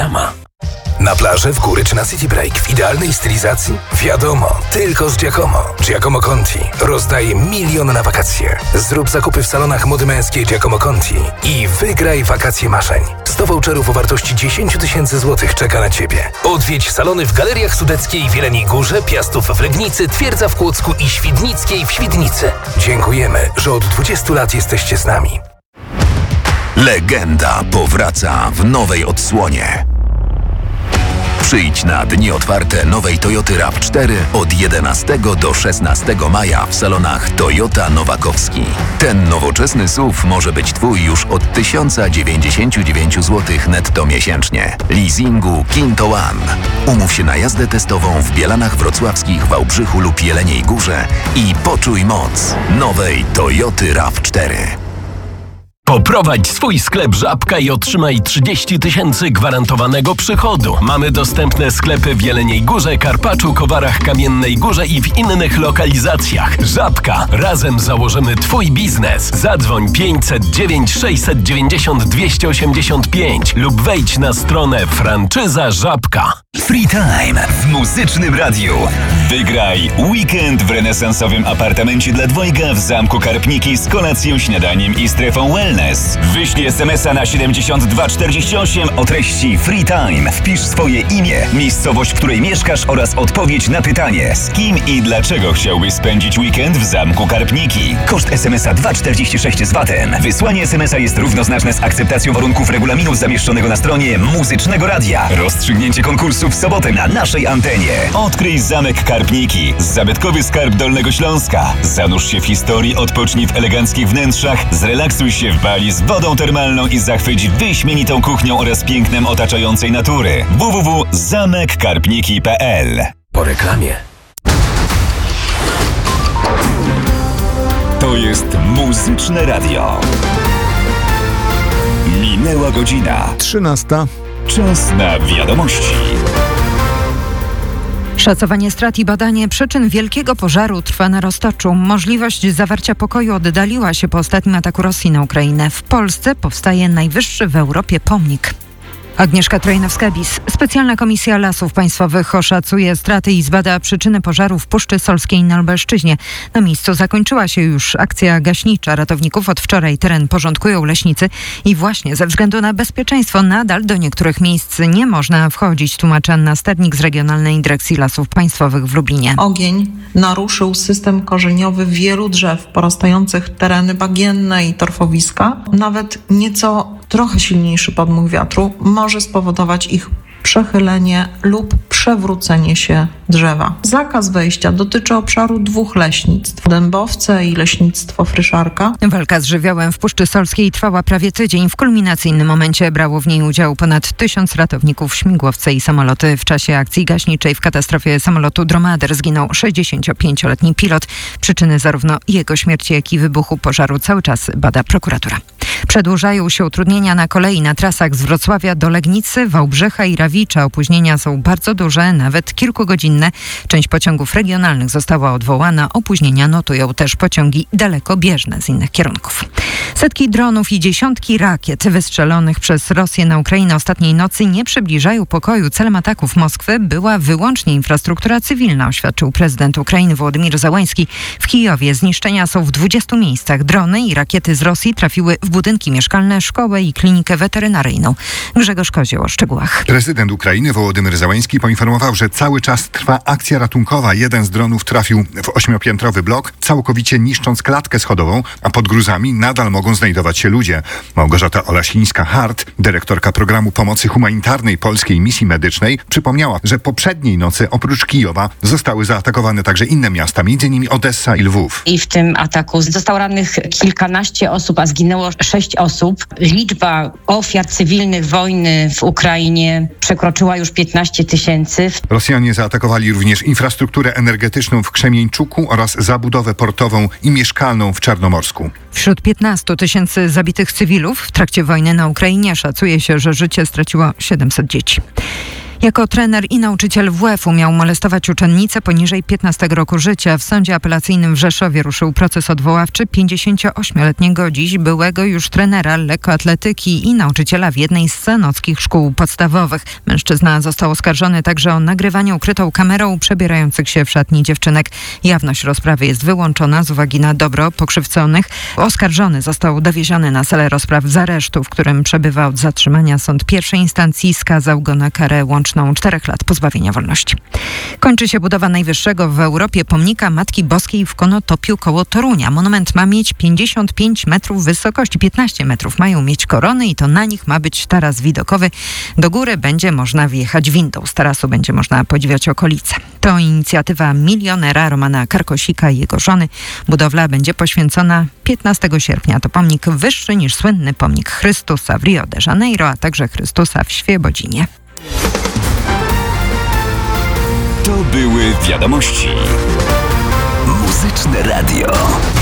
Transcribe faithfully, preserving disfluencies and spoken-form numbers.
sama. Na plażę, w góry czy na City Break w idealnej stylizacji? Wiadomo, tylko z Giacomo. Giacomo Conti rozdaje milion na wakacje. Zrób zakupy w salonach mody męskiej Giacomo Conti i wygraj wakacje marzeń. sto voucherów o wartości dziesięć tysięcy złotych czeka na Ciebie. Odwiedź salony w Galeriach Sudeckiej w Jeleniej Górze, Piastów w Legnicy, Twierdza w Kłodzku i Świdnickiej w Świdnicy. Dziękujemy, że od dwudziestu lat jesteście z nami. Legenda powraca w nowej odsłonie. Przyjdź na dni otwarte nowej Toyoty raw cztery od jedenastego do szesnastego maja w salonach Toyota Nowakowski. Ten nowoczesny S U V może być Twój już od tysiąc dziewięćdziesiąt dziewięć złotych netto miesięcznie. Leasingu Kinto One. Umów się na jazdę testową w Bielanach Wrocławskich, Wałbrzychu lub Jeleniej Górze i poczuj moc nowej Toyoty raw cztery. Poprowadź swój sklep Żabka i otrzymaj trzydzieści tysięcy gwarantowanego przychodu. Mamy dostępne sklepy w Jeleniej Górze, Karpaczu, Kowarach, Kamiennej Górze i w innych lokalizacjach. Żabka. Razem założymy Twój biznes. Zadzwoń pięćset dziewięć sześćset dziewięćdziesiąt dwieście osiemdziesiąt pięć lub wejdź na stronę franczyza Żabka. Free Time w Muzycznym Radiu. Wygraj weekend w renesansowym apartamencie dla dwojga w Zamku Karpniki z kolacją, śniadaniem i strefą wellness. Wyślij es em es a na siedemdziesiąt dwa czterdzieści osiem o treści Free Time. Wpisz swoje imię, miejscowość, w której mieszkasz oraz odpowiedź na pytanie, z kim i dlaczego chciałbyś spędzić weekend w Zamku Karpniki. Koszt es em es a dwa czterdzieści sześć z vatem. Wysłanie es em es a jest równoznaczne z akceptacją warunków regulaminu zamieszczonego na stronie Muzycznego Radia. Rozstrzygnięcie konkursu w sobotę na naszej antenie. Odkryj Zamek Karpniki, zabytkowy skarb Dolnego Śląska. Zanurz się w historii, odpocznij w eleganckich wnętrzach, zrelaksuj się w bali z wodą termalną i zachwyć wyśmienitą kuchnią oraz pięknem otaczającej natury. w w w kropka zamek karpniki kropka p l. Po reklamie. To jest Muzyczne Radio. Minęła godzina. trzynasta. Czas na wiadomości. Szacowanie strat i badanie przyczyn wielkiego pożaru trwa na Roztoczu. Możliwość zawarcia pokoju oddaliła się po ostatnim ataku Rosji na Ukrainę. W Polsce powstaje najwyższy w Europie pomnik. Agnieszka Trojnowska-Bis. Specjalna Komisja Lasów Państwowych oszacuje straty i zbada przyczyny pożaru w Puszczy Solskiej na Lubelszczyźnie. Na miejscu zakończyła się już akcja gaśnicza. Ratowników od wczoraj teren porządkują leśnicy i właśnie ze względu na bezpieczeństwo nadal do niektórych miejsc nie można wchodzić, tłumaczy Anna Sternik z Regionalnej Dyrekcji Lasów Państwowych w Lublinie. Ogień naruszył system korzeniowy wielu drzew porastających tereny bagienne i torfowiska. Nawet nieco trochę silniejszy podmuch wiatru może spowodować ich przechylenie lub przewrócenie się drzewa. Zakaz wejścia dotyczy obszaru dwóch leśnictw, Dębowce i leśnictwo Fryszarka. Walka z żywiołem w Puszczy Solskiej trwała prawie tydzień. W kulminacyjnym momencie brało w niej udział ponad tysiąc ratowników, śmigłowce i samoloty. W czasie akcji gaśniczej w katastrofie samolotu Dromader zginął sześćdziesięciopięcioletni pilot. Przyczyny zarówno jego śmierci, jak i wybuchu pożaru cały czas bada prokuratura. Przedłużają się utrudnienia na kolei na trasach z Wrocławia do Legnicy, Wałbrzycha i Rawicza. Opóźnienia są bardzo duże, nawet kilkugodzinne. Część pociągów regionalnych została odwołana. Opóźnienia notują też pociągi dalekobieżne z innych kierunków. Setki dronów i dziesiątki rakiet wystrzelonych przez Rosję na Ukrainę ostatniej nocy nie przybliżają pokoju. Celem ataków Moskwy była wyłącznie infrastruktura cywilna, oświadczył prezydent Ukrainy Wołodymyr Zełański. W Kijowie zniszczenia są w dwudziestu miejscach. Drony i rakiety z Rosji trafiły w budynki mieszkalne, szkołę i klinikę weterynaryjną. Grzegorz Kozioł o szczegółach. Prezydent Ukrainy Wołodymyr Zełański poinformował, że cały czas trwa akcja ratunkowa. Jeden z dronów trafił w ośmiopiętrowy blok, całkowicie niszcząc klatkę schodową, a pod gruzami nadal mogą znajdować się ludzie. Małgorzata Olasińska-Hart, dyrektorka programu pomocy humanitarnej Polskiej Misji Medycznej, przypomniała, że poprzedniej nocy oprócz Kijowa zostały zaatakowane także inne miasta, między innymi Odessa i Lwów. I w tym ataku zostało rannych kilkanaście osób, a zginęło sześć osób. Liczba ofiar cywilnych wojny w Ukrainie przekroczyła już piętnaście tysięcy. Rosjanie zaatakowali również infrastrukturę energetyczną w Krzemieńczuku oraz zabudowę portową i mieszkalną w Czarnomorsku. Wśród piętnastu tysięcy zabitych cywilów w trakcie wojny na Ukrainie szacuje się, że życie straciło siedemset dzieci. Jako trener i nauczyciel W F u miał molestować uczennicę poniżej piętnastego roku życia. W Sądzie Apelacyjnym w Rzeszowie ruszył proces odwoławczy pięćdziesięcioośmioletniego dziś byłego już trenera lekkoatletyki i nauczyciela w jednej z sanockich szkół podstawowych. Mężczyzna został oskarżony także o nagrywanie ukrytą kamerą przebierających się w szatni dziewczynek. Jawność rozprawy jest wyłączona z uwagi na dobro pokrzywdzonych. Oskarżony został dowieziony na salę rozpraw z aresztu, w którym przebywa od zatrzymania. Sąd pierwszej instancji skazał go na karę łączną czterech lat pozbawienia wolności. Kończy się budowa najwyższego w Europie pomnika Matki Boskiej w Konotopiu koło Torunia. Monument ma mieć pięćdziesiąt pięć metrów wysokości, piętnaście metrów mają mieć korony i to na nich ma być taras widokowy. Do góry będzie można wjechać windą. Z tarasu będzie można podziwiać okolice. To inicjatywa milionera Romana Karkosika i jego żony. Budowla będzie poświęcona piętnastego sierpnia. To pomnik wyższy niż słynny pomnik Chrystusa w Rio de Janeiro, a także Chrystusa w Świebodzinie. To były wiadomości. Muzyczne Radio.